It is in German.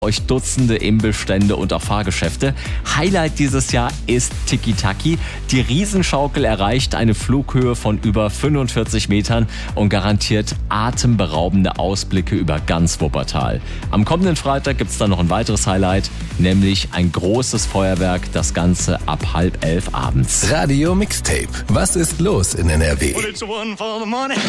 euch Dutzende Imbissstände und auch Fahrgeschäfte. Highlight dieses Jahr ist Tiki-Taki. Die Riesenschaukel erreicht eine Flughöhe von über 45 Metern und garantiert atemberaubende Ausblicke über ganz Wuppertal. Am kommenden Freitag gibt es dann noch ein weiteres Highlight, nämlich ein großes Feuerwerk, das Ganze ab 10:30 abends. Radio Mixtape. Was ist los in NRW?